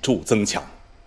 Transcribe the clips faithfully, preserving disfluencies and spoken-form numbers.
著增强。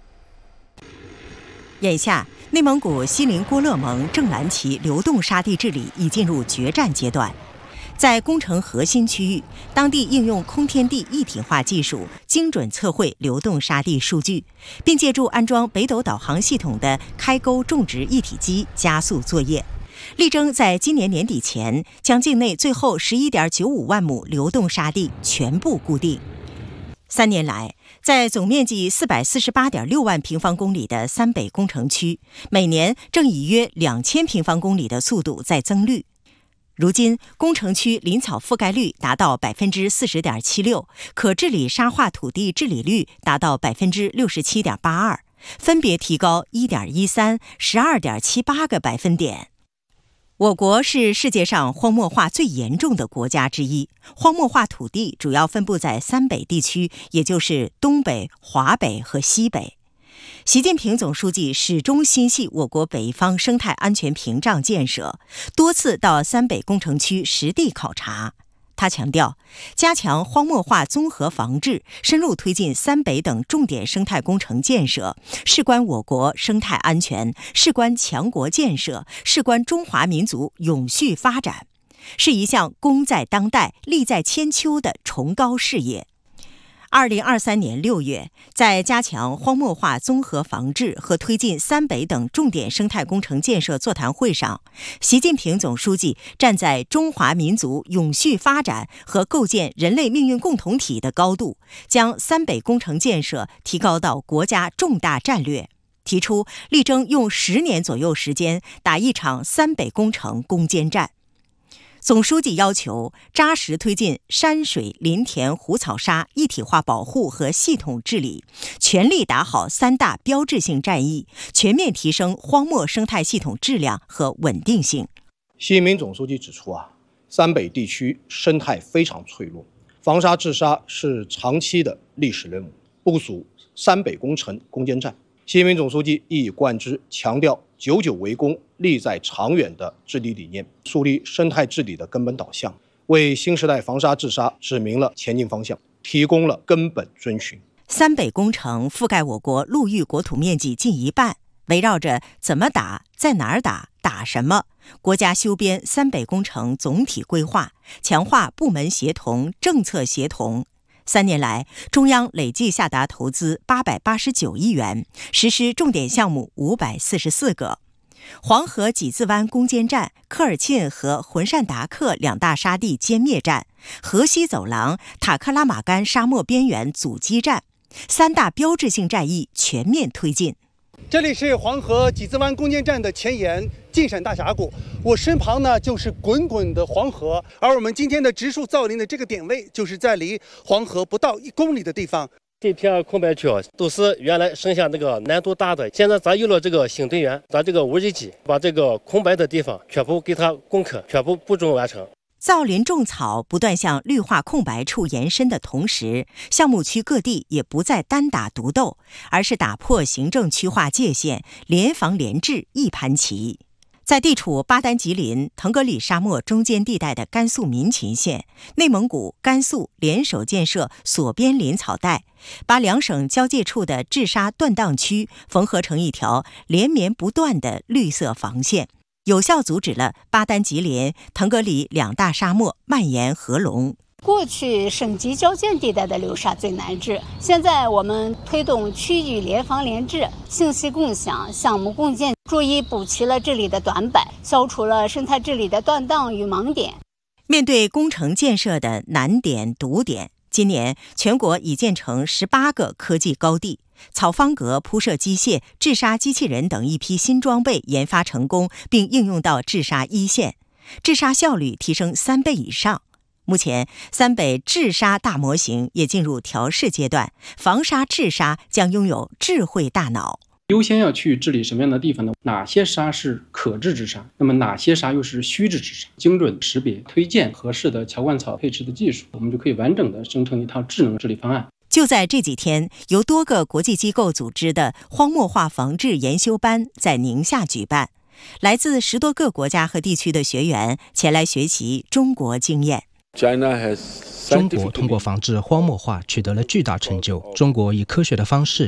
眼下，内蒙古锡林郭勒盟正蓝旗流动沙地治理已进入决战阶段。在工程核心区域，当地应用空天地一体化技术，精准测绘流动沙地数据，并借助安装北斗导航系统的开沟种植一体机加速作业，力争在今年年底前将境内最后 十一点九五万亩流动沙地全部固定。三年来，在总面积 四百四十八点六万平方公里的三北工程区，每年正以约两千平方公里的速度在增绿。如今，工程区林草覆盖率达到 百分之四十点七六， 可治理沙化土地治理率达到 百分之六十七点八二， 分别提高 一点一三、十二点七八个百分点。我国是世界上荒漠化最严重的国家之一，荒漠化土地主要分布在三北地区，也就是东北、华北和西北。习近平总书记始终心系我国北方生态安全屏障建设，多次到三北工程区实地考察。他强调，加强荒漠化综合防治，深入推进三北等重点生态工程建设，事关我国生态安全，事关强国建设，事关中华民族永续发展，是一项功在当代、利在千秋的崇高事业。二零二三年六月，在加强荒漠化综合防治和推进三北等重点生态工程建设座谈会上，习近平总书记站在中华民族永续发展和构建人类命运共同体的高度，将三北工程建设提高到国家重大战略，提出力争用十年左右时间打一场三北工程攻坚战。总书记要求扎实推进山水林田湖草沙一体化保护和系统治理，全力打好三大标志性战役，全面提升荒漠生态系统质量和稳定性。 习近平总书记指出啊，三北地区生态非常脆弱，防沙治沙是长期的历史任务，部署三北工程攻坚战。习近平总书记一以贯之，强调久久为功、利在长远的治理理念，树立生态治理的根本导向，为新时代防沙治沙指明了前进方向，提供了根本遵循。 三北工程覆盖我国陆域国土面积近一半，围绕着怎么打、在哪儿打、打什么，国家修编三北工程总体规划，强化部门协同、政策协同。三年来，中央累计下达投资八百八十九亿元，实施重点项目五百四十四个。黄河几字湾攻坚战、科尔沁和浑善达克两大沙地歼灭战、河西走廊、塔克拉玛干沙漠边缘阻击战，三大标志性战役全面推进。 这里是黄河几字湾攻坚战的前沿晋陕大峡谷，我身旁呢就是滚滚的黄河，而我们今天的植树造林的这个点位，就是在离黄河不到一公里的地方。 这片空白区啊，都是原来剩下那个难度大的，现在咱有了这个新队员，咱这个无人机把这个空白的地方全部给它攻克，全部步骤完成。 造林种草不断向绿化空白处延伸的同时，项目区各地也不再单打独斗，而是打破行政区划界限，联防联治一盘棋。在地处巴丹吉林、腾格里沙漠中间地带的甘肃民勤县，内蒙古、甘肃联手建设锁边林草带，把两省交界处的治沙断档区缝合成一条连绵不断的绿色防线，有效阻止了巴丹吉林、腾格里两大沙漠蔓延合龙。 过去省级交界地带的流沙最难治，现在我们推动区域联防联治、信息共享、项目共建，逐一补齐了治理的短板，消除了生态治理的断档与盲点。 面对工程建设的难点堵点，今年全国已建成十八个科技高地，草方格铺设机械、治沙机器人等一批新装备研发成功，并应用到治沙一线，治沙效率提升三倍以上。目前，三北治沙大模型也进入调试阶段，防沙治沙将拥有智慧大脑。 优先要去治理什么样的地方呢？哪些沙是可治之沙？那么哪些沙又是虚治之沙？精准识别、推荐合适的乔灌草配置的技术，我们就可以完整的生成一套智能治理方案。 就在这几天，由多个国际机构组织的荒漠化防治研修班在宁夏举办，来自十多个国家和地区的学员前来学习中国经验。 中国通过防治荒漠化取得了巨大成就。中国以科学的方式